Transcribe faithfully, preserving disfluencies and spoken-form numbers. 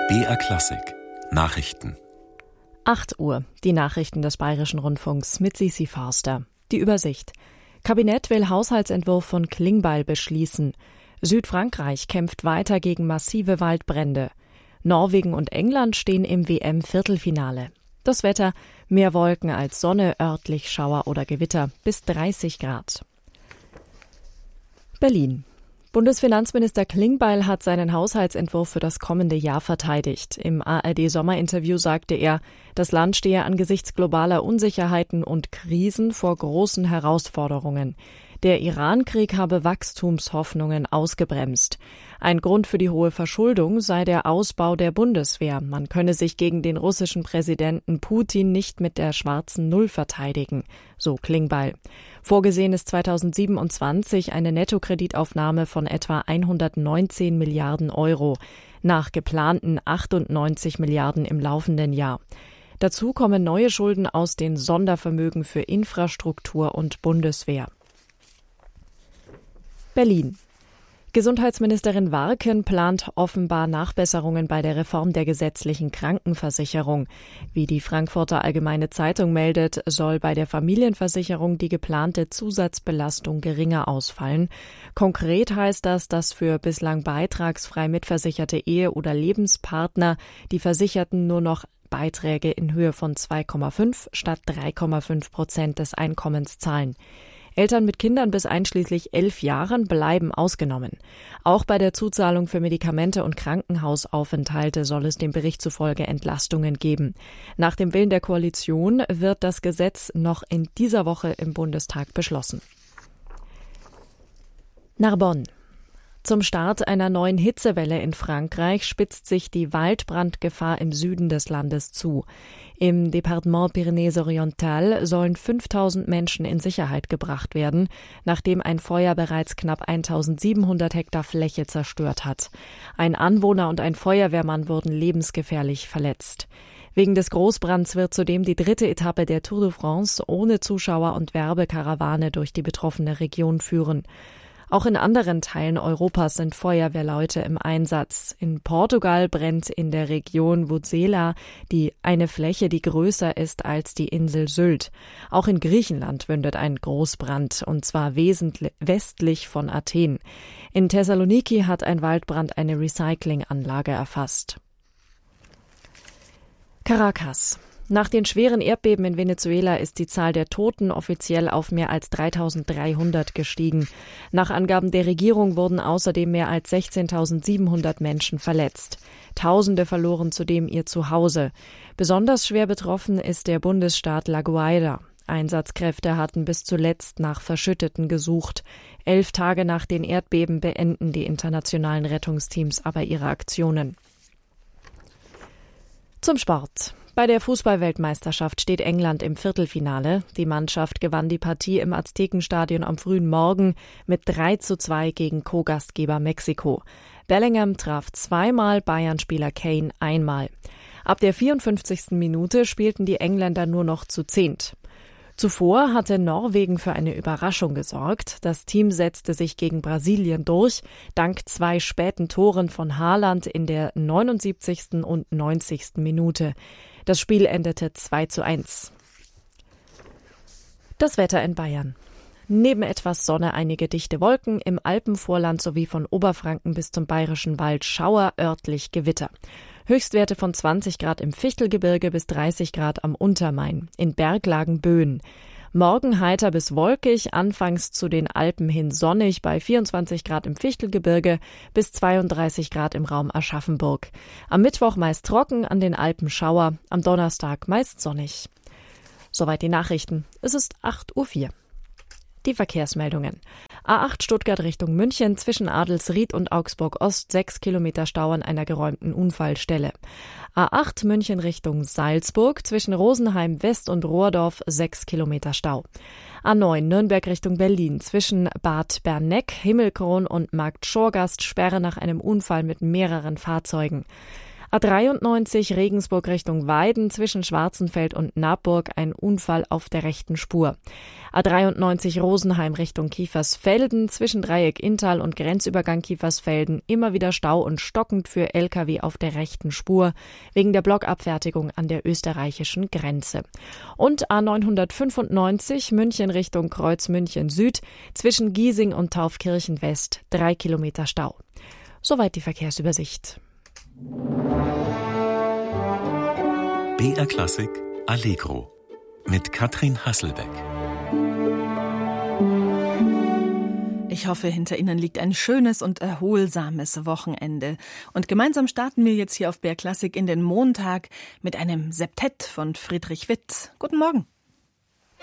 B R Klassik Nachrichten. acht Uhr, die Nachrichten des Bayerischen Rundfunks mit Sisi Forster. Die Übersicht. Kabinett will Haushaltsentwurf von Klingbeil beschließen. Südfrankreich kämpft weiter gegen massive Waldbrände. Norwegen und England stehen im W M-Viertelfinale. Das Wetter: mehr Wolken als Sonne, örtlich Schauer oder Gewitter, bis dreißig Grad. Berlin. Bundesfinanzminister Klingbeil hat seinen Haushaltsentwurf für das kommende Jahr verteidigt. Im A R D-Sommerinterview sagte er, das Land stehe angesichts globaler Unsicherheiten und Krisen vor großen Herausforderungen. Der Iran-Krieg habe Wachstumshoffnungen ausgebremst. Ein Grund für die hohe Verschuldung sei der Ausbau der Bundeswehr. Man könne sich gegen den russischen Präsidenten Putin nicht mit der schwarzen Null verteidigen, so Klingbeil. Vorgesehen ist zweitausendsiebenundzwanzig eine Nettokreditaufnahme von etwa hundertneunzehn Milliarden Euro, nach geplanten achtundneunzig Milliarden im laufenden Jahr. Dazu kommen neue Schulden aus den Sondervermögen für Infrastruktur und Bundeswehr. Berlin. Gesundheitsministerin Warken plant offenbar Nachbesserungen bei der Reform der gesetzlichen Krankenversicherung. Wie die Frankfurter Allgemeine Zeitung meldet, soll bei der Familienversicherung die geplante Zusatzbelastung geringer ausfallen. Konkret heißt das, dass für bislang beitragsfrei mitversicherte Ehe- oder Lebenspartner die Versicherten nur noch Beiträge in Höhe von zwei Komma fünf statt drei Komma fünf Prozent des Einkommens zahlen. Eltern mit Kindern bis einschließlich elf Jahren bleiben ausgenommen. Auch bei der Zuzahlung für Medikamente und Krankenhausaufenthalte soll es dem Bericht zufolge Entlastungen geben. Nach dem Willen der Koalition wird das Gesetz noch in dieser Woche im Bundestag beschlossen. Narbonne. Zum Start einer neuen Hitzewelle in Frankreich spitzt sich die Waldbrandgefahr im Süden des Landes zu. Im Departement Pyrénées-Orientales sollen fünftausend Menschen in Sicherheit gebracht werden, nachdem ein Feuer bereits knapp eintausendsiebenhundert Hektar Fläche zerstört hat. Ein Anwohner und ein Feuerwehrmann wurden lebensgefährlich verletzt. Wegen des Großbrands wird zudem die dritte Etappe der Tour de France ohne Zuschauer und Werbekarawane durch die betroffene Region führen. Auch in anderen Teilen Europas sind Feuerwehrleute im Einsatz. In Portugal brennt in der Region Voutsela die eine Fläche, die größer ist als die Insel Sylt. Auch in Griechenland wündet ein Großbrand, und zwar wesentlich westlich von Athen. In Thessaloniki hat ein Waldbrand eine Recyclinganlage erfasst. Caracas. Nach den schweren Erdbeben in Venezuela ist die Zahl der Toten offiziell auf mehr als dreitausenddreihundert gestiegen. Nach Angaben der Regierung wurden außerdem mehr als sechzehntausendsiebenhundert Menschen verletzt. Tausende verloren zudem ihr Zuhause. Besonders schwer betroffen ist der Bundesstaat La Guaira. Einsatzkräfte hatten bis zuletzt nach Verschütteten gesucht. Elf Tage nach den Erdbeben beenden die internationalen Rettungsteams aber ihre Aktionen. Zum Sport. Bei der Fußball-Weltmeisterschaft steht England im Viertelfinale. Die Mannschaft gewann die Partie im Aztekenstadion am frühen Morgen mit drei zu zwei gegen Co-Gastgeber Mexiko. Bellingham traf zweimal, Bayern-Spieler Kane einmal. Ab der vierundfünfzigsten Minute spielten die Engländer nur noch zu zehnt. Zuvor hatte Norwegen für eine Überraschung gesorgt. Das Team setzte sich gegen Brasilien durch, dank zwei späten Toren von Haaland in der neunundsiebzigsten und neunzigsten Minute. Das Spiel endete zwei zu eins. Das Wetter in Bayern. Neben etwas Sonne einige dichte Wolken, im Alpenvorland sowie von Oberfranken bis zum Bayerischen Wald Schauer, örtlich Gewitter. Höchstwerte von zwanzig Grad im Fichtelgebirge bis dreißig Grad am Untermain, in Berglagen Böen. Morgen heiter bis wolkig, anfangs zu den Alpen hin sonnig bei vierundzwanzig Grad im Fichtelgebirge bis zweiunddreißig Grad im Raum Aschaffenburg. Am Mittwoch meist trocken, an den Alpen Schauer, am Donnerstag meist sonnig. Soweit die Nachrichten. Es ist acht Uhr vier. Die Verkehrsmeldungen. A acht Stuttgart Richtung München zwischen Adelsried und Augsburg Ost sechs Kilometer Stau an einer geräumten Unfallstelle. A acht München Richtung Salzburg zwischen Rosenheim West und Rohrdorf sechs Kilometer Stau. A neun Nürnberg Richtung Berlin zwischen Bad Berneck, Himmelkron und Markt Schorgast Sperre nach einem Unfall mit mehreren Fahrzeugen. A dreiundneunzig Regensburg Richtung Weiden zwischen Schwarzenfeld und Naburg ein Unfall auf der rechten Spur. A dreiundneunzig Rosenheim Richtung Kiefersfelden zwischen Dreieck Inntal und Grenzübergang Kiefersfelden immer wieder Stau und stockend für L K W auf der rechten Spur wegen der Blockabfertigung an der österreichischen Grenze. Und A neunhundertfünfundneunzig München Richtung Kreuz München Süd zwischen Giesing und Taufkirchen West drei Kilometer Stau. Soweit die Verkehrsübersicht. B R Klassik Allegro mit Katrin Hasselbeck. Ich hoffe, hinter Ihnen liegt ein schönes und erholsames Wochenende. Und gemeinsam starten wir jetzt hier auf B R Klassik in den Montag mit einem Septett von Friedrich Witt. Guten Morgen.